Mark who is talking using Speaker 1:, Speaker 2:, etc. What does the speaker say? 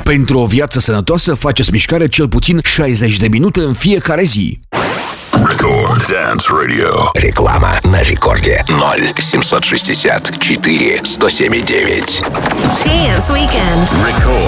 Speaker 1: Pentru o viață sănătoasă, faceți mișcare cel puțin 60 de minute în fiecare zi.
Speaker 2: Record Dance Radio.
Speaker 3: Реклама на рекорде 0 764 107 9.
Speaker 4: Dance Weekend.
Speaker 2: Record.